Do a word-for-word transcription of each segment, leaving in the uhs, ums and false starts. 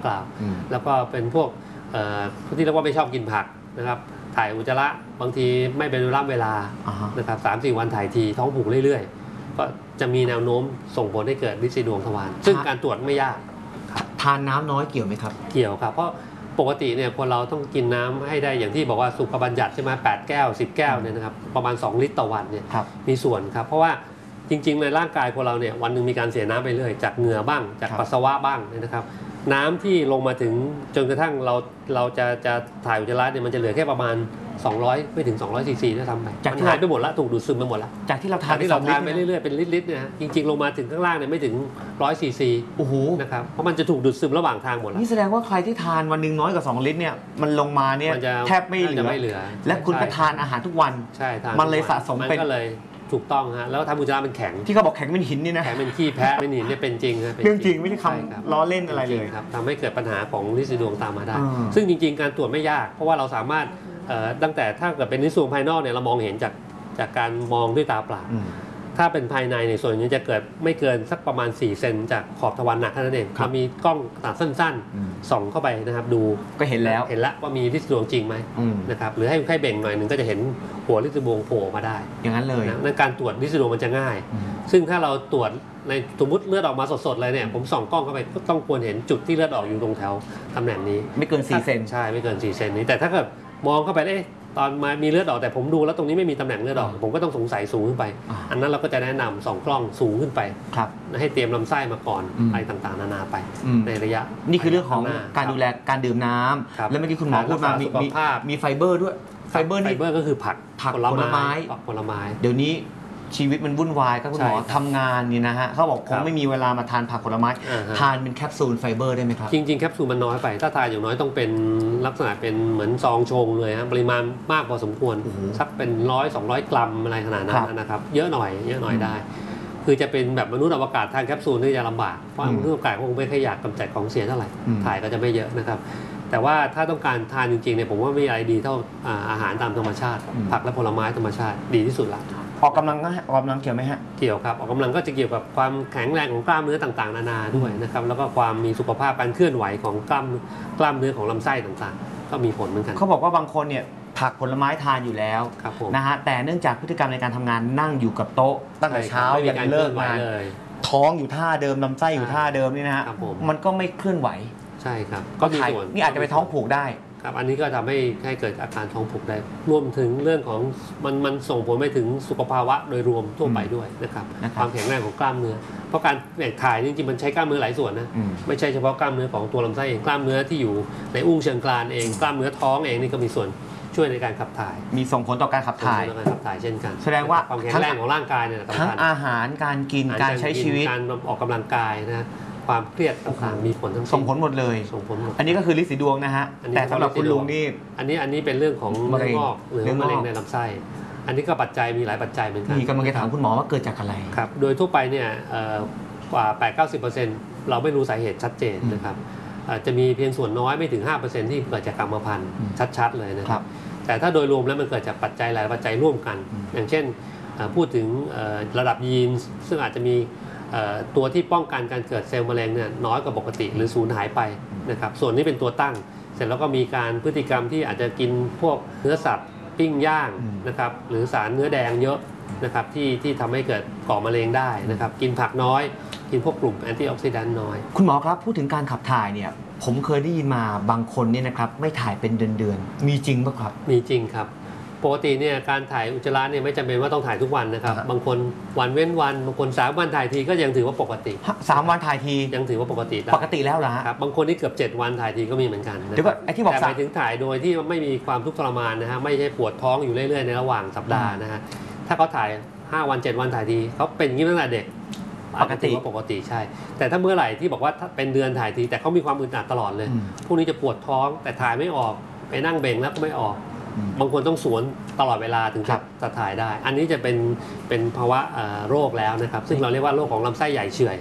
กล่าวแล้วก็เป็นพวกที่เรียกว่าไม่ชอบกินผักนะครับถ่ายอุจจาระบางทีไม่เป็นเวลานะครับสามสี่วันถ่ายทีท้องผูกเรื่อยๆก็จะมีแนวโน้มส่งผลให้เกิดฤทธิ์สีดวงทวารซึ่งการตรวจไม่ยากทานน้ำน้อยเกี่ยวไหมครับเกี่ยวครับเพราะปกติเนี่ยคนเราต้องกินน้ำให้ได้อย่างที่บอกว่าสุขบัญญัติใช่ไหมแปดแก้วสิบแก้วเนี่ยนะครับประมาณสองลิตรต่อวันเนี่ยมีส่วนครับเพราะว่าจริงๆในร่างกายคนเราเนี่ยวันหนึ่งมีการเสียน้ำไปเรื่อยจากเหงื่อบ้างจากปัสสาวะบ้างนะครับน้ำที่ลงมาถึงจนกระทั่งเราเราจะจะถ่ายอุจจาระเนี่ยมันจะเหลือแค่ประมาณสองร้อยไม่ถึงสองร้อยซีซีได้ทำไปมันหายไปหมดแล้วถูกดูดซึมไปหมดแล้วจากที่เราทานที่เราทานไปเรื่อยๆเป็นลิตรๆเนี่ยจริงๆลงมาถึงข้างล่างเนี่ยไม่ถึงร้อยซีซีโอ้โหนะครับเพราะมันจะถูกดูดซึมระหว่างทางหมดแล้วนี่แสดงว่าใครที่ทานวันหนึ่งน้อยกว่าสองลิตรเนี่ยมันลงมาเนี่ยแทบไม่เหลือและคุณก็ทานอาหารทุกวันใช่ทานมันเลยสะสมเป็นก็เลยถูกต้องฮะแล้วทำอุจจาระเป็นแข็งที่เขาบอกแข็งเป็นหินนี่นะแข็งเป็นขี้แพะเป็นหินเนี่ยเป็นจริงครับเรื่องจริงไม่ใช่คำล้อเล่นอะไรเลยครับทำให้เกิดปัญหาของฤทธิ์สีดวงตามมาได้ซึ่งจริงๆการตรวจไม่ยากเพราะว่าเราสามารถตั้งแต่ถ้าเกิดเป็นฤทธิ์สีดวงภายนอกเนี่ยเรามองเห็นจากจากการมองด้วยตาเปล่าถ้าเป็นภายในในส่วนนี้จะเกิดไม่เกินสักประมาณสี่เซนจากขอบทวารหนักเท่านั้นเองเรามีกล้องตาสั้นๆส่องเข้าไปนะครับดูก็เห็นแล้วเห็นแล้วว่ามีฤทธิ์สีดวงจริงไหมนะครับหรือให้คนไข้เบ่งหน่อยหนึ่งก็จะเห็นหัวฤทธิ์สีดวงโผล่มาได้อย่างนั้นเลยนั่นการตรวจฤทธิ์สีดวงมันจะง่ายซึ่งถ้าเราตรวจในสมมติเลือดออกมาสดๆเลยเนี่ยผมส่องกล้องเข้าไปก็ต้องควรเห็นจุดที่เลือดออกอยู่ตรงแถวตำแหน่งนี้ไม่เกินสี่เซนใช่ไม่เกินสี่เซนนี้แต่ถ้าเกิดมองเข้าไปเอ๊ะตอนมามีเลือดออกแต่ผมดูแล้วตรงนี้ไม่มีตำแหน่งเลือดออกผมก็ต้องสงสัยสูงขึ้นไปอันนั้นเราก็จะแนะนำส่องกล้องสูงขึ้นไปให้เตรียมลำไส้มาก่อนอะไรต่างๆนานาไปในระยะนี่คือเรื่องของการดูแลการดื่มน้ำแล้วเมื่อกี้คุณหมอพูดมามีมีไฟเบอร์ด้วยไฟเบอร์นี่ไฟเบอร์ก็คือผักผักผลไม้ผลไม้เดี๋ยวนี้ชีวิตมันวุ่นวายครับคุณหมอทำงานนี่นะฮะเขาบอกคงไม่มีเวลามาทานผักผลไม้ทานเป็นแคปซูลไฟเบอร์ได้ไหมครับจริงๆแคปซูลมันน้อยไปถ้าทานอย่างน้อยต้องเป็นลักษณะเป็นเหมือนซองชงเลยฮะปริมาณมากพอสมควรสักเป็นร้อยสองร้อยกรัมอะไรขนาดนั้นนะครับเยอะหน่อยเยอะหน่อยได้คือจะเป็นแบบมนุษย์อวกาศทานแคปซูลนี่จะลำบากเพราะมนุษย์อวกาศคงไม่ค่อยอยากกำจัดของเสียเท่าไหร่ถ่ายก็จะไม่เยอะนะครับแต่ว่าถ้าต้องการทานจริงๆเนี่ยผมว่าไม่มีอะไรดีเท่าอาหารตามธรรมชาติผักและผลไม้ธรรมชาติดีที่สุดละออกกำลังก็ออกกำลังเกี่ยวไหมฮะเกี่ยวครับออกกำลังก็จะเกี่ยวกับความแข็งแรงของกล้ามเนื้อต่างๆนานาด้วยนะครับแล้วก็ความมีสุขภาพการเคลื่อนไหวของกล้ามกล้ามเนื้อของลำไส้ต่างๆก็มีผลเหมือนกันเขาบอกว่าบางคนเนี่ยผักผลไม้ทานอยู่แล้วนะฮะแต่เนื่องจากพฤติกรรมในการทำงานนั่งอยู่กับโต๊ะตั้งแต่เช้ายันเลิกงานท้องอยู่ท่าเดิมลำไส้อยู่ท่าเดิมนี่นะฮะมันก็ไม่เคลื่อนไหวใช่ครับก็มีส่วนนี่อาจจะไปท้องผูกได้ครับอันนี้ก็ทำให้ให้เกิดอาการท้องผูกได้รวมถึงเรื่องของมันมันส่งผลไปถึงสุขภาวะโดยรวมทั่วไปด้วยนะครับความแข็งแรงของกล้ามเนื้อเพราะการแบ่งถ่ายจริงๆมันใช้กล้ามเนื้อหลายส่วนนะไม่ใช่เฉพาะกล้ามเนื้อของตัวลำไส้เองกล้ามเนื้อที่อยู่ในอุ้งเชิงกรานเองกล้ามเนื้อท้องเองนี่ก็มีส่วนช่วยในการขับถ่ายมีส่งผลต่อการขับถ่ายการขับถ่ายเช่นกันแสดงว่าความแข็งแรงของร่างกายเนี่ยทั้งอาหารการกินการใช้ชีวิตการออกกำลังกายนะความเครียดต่างๆมีผลทั้งส่งผลหมดเลยส่งผลหมดอันนี้ก็คือฤทธิ์สีดวงนะฮะแต่สำหรับคุณลุงนี่อันนี้อันนี้เป็นเรื่องของเนื้องอกหรือมะเร็งในลำไส้อันนี้ก็ปัจจัยมีหลายปัจจัยเหมือนกันมีกำลังจะถามคุณหมอว่าเกิดจากอะไรครับโดยทั่วไปเนี่ยกว่า แปดถึงเก้าสิบเปอร์เซ็นต์ เราไม่รู้สาเหตุชัดเจนนะครับจะมีเพียงส่วนน้อยไม่ถึง ห้าเปอร์เซ็นต์ ที่เกิดจากกรรมพันธุ์ชัดๆเลยนะครับแต่ถ้าโดยรวมแล้วมันเกิดจากปัจจัยหลายปัจจัยร่วมกันอย่างเช่นพูดถึงระดับยีนซึ่งอาจจะมีตัวที่ป้องกันการเกิดเซลล์มะเร็งเนี่ยน้อยกว่าปกติหรือสูญหายไปนะครับส่วนนี้เป็นตัวตั้งเสร็จแล้วก็มีการพฤติกรรมที่อาจจะกินพวกเนื้อสัตว์ปิ้งย่างนะครับหรือสารเนื้อแดงเยอะนะครับที่ที่ทำให้เกิดก่อมะเร็งได้นะครับกินผักน้อยกินพวกกลุ่มแอนตี้ออกซิแดนต์น้อยคุณหมอครับพูดถึงการขับถ่ายเนี่ยผมเคยได้ยินมาบางคนเนี่ยนะครับไม่ถ่ายเป็นเดือนๆมีจริงป่ะครับมีจริงครับปกติเนี่ยการถ่ายอุจจาระเนี่ยไม่จำเป็นว่าต้องถ่ายทุกวันนะครับบางคนวันเว้นวันบางคนสามวันถ่ายทีก็ยังถือว่าปกติสามวันถ่ายทียังถือว่าปกติปกติแล้วเหรอครับบางคนที่เกือบเจ็ดวันถ่ายทีก็มีเหมือนกันเดี๋ยวก็ไอ้ที่บอกแต่หมายถึงถ่ายโดยที่ไม่มีความทุกข์ทรมานนะฮะไม่ใช่ปวดท้องอยู่เรื่อยๆในระหว่างสัปดาห์นะฮะถ้าเขาถ่ายห้าวันเจ็ดวันถ่ายทีเขาเป็นอย่างนี้ตั้งแต่เด็กปกติว่าปกติใช่แต่ถ้าเมื่อไหร่ที่บอกว่าเป็นเดือนถ่ายทีแต่เขามีความอึดอัดตลอดเลยพวกนี้จะปวดท้องแต่ถ่ายไม่ออกไปนั่งเบ่งแล้วก็ไม่ออกบางคนต้องสวนตลอดเวลาถึงจะถ่ายได้อันนี้จะเป็นเป็นภาวะโรคแล้วนะครับซึ่งเราเรียกว่าโรคของลำไส้ใหญ่เฉื่อย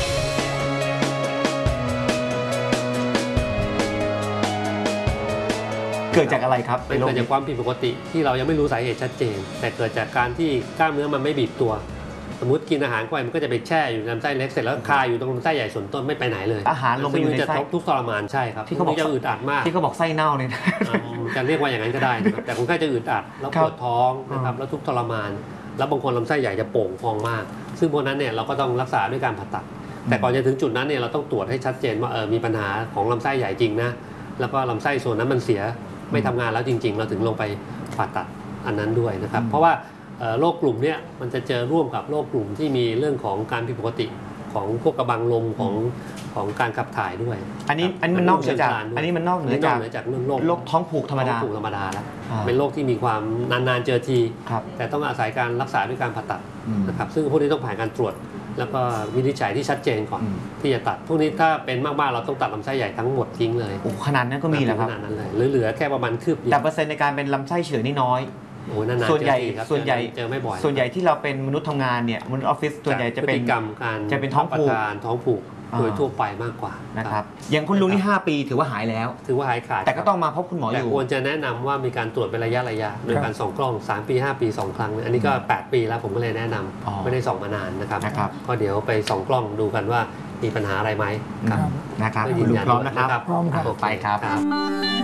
เกิดจากอะไรครับเกิดจากความผิดปกติที่เรายังไม่รู้สาเหตุชัดเจนแต่เกิดจากการที่กล้ามเนื้อมันไม่บีบตัวสมมติกินอาหารเข้าไปมันก็จะไปแช่อยู่ในลำไส้เล็กเสร็จแล้วคาอยู่ตรงลำไส้ใหญ่ส่วนต้นไม่ไปไหนเลยอาหารลงไปอยู่ในไส้ทุกทรมานใช่ครับที่เขาบอกจะอึดอัดมากที่เขาบอกไส้เน่าเนี่ยจะเรียกว่าอย่างนั้นก็ได้นะครับแต่คนไข้จะอึดอัดแล้วปวดท้องนะครับแล้วทุกทรมานแล้วบางคนลำไส้ใหญ่จะโป่งพองมากซึ่งพวกนั้นเนี่ยเราก็ต้องรักษาด้วยการผ่าตัดแต่ก่อนจะถึงจุดนั้นเนี่ยเราต้องตรวจให้ชัดเจนว่าเออมีปัญหาของลำไส้ใหญ่จริงนะแล้วก็ลำไส้ส่วนนั้นมันเสียไม่ทำงานแล้วจริงๆเราถึงลงไปผ่าตัดอันนั้นด้วยนะครับเพราะว่าโรคกลุ่มนี้มันจะเจอร่วมกับโรคกลุ่มที่มีเรื่องของการผิดปกติของพวกกระบังลมของของการขับถ่ายด้วยอันนี้อันนี้มันนอกเหนือจากอันนี้มันนอกเหนือจากจากเรื่องโรคโรคท้องผูกธรรมดาท้องผูกธรรมดาแล้วเป็นโรคที่มีความนานๆเจอทีแต่ต้องอาศัยการรักษาด้วยการผ่าตัดนะครับซึ่งพวกนี้ต้องผ่านการตรวจแล้วก็วินิจฉัยที่ชัดเจนก่อนที่จะตัดพวกนี้ถ้าเป็นมากๆเราต้องตัดลำไส้ใหญ่ทั้งหมดทิ้งเลยโอ้ขนาดนั้นก็มีแล้วครับขนาดนั้นเลยเหลือแค่ประมาณคืบแต่เปอร์เซ็นต์ในการเป็นลำไส้เฉื่อยนี่น้อยส่วนใหญ่ส่วนใหญ่เจอไม่บ่อยส่วนใหญ่ที่เราเป็นมนุษย์ทำงานเนี่ยมนุษย์ออฟฟิศส่วนใหญ่จะเป็นกรรมการจะเป็นท้องผูกท้องผูกโดยทั่วไปมากกว่านะครับอย่างคุณลุงนี่ห้าปีถือว่าหายแล้วถือว่าหายขาดแต่ก็ต้องมาพบคุณหมออยู่แต่ควรจะแนะนำว่ามีการตรวจเป็นระยะระยะโดยการส่องกล้องสามปีห้าปีสองครั้งอันนี้ก็แปดปีแล้วผมก็เลยแนะนำไม่ได้ส่องมานานนะครับก็เดี๋ยวไปส่องกล้องดูกันว่ามีปัญหาอะไรไหมนะครับคุณลุงพร้อมนะครับพร้อมครับไปครับ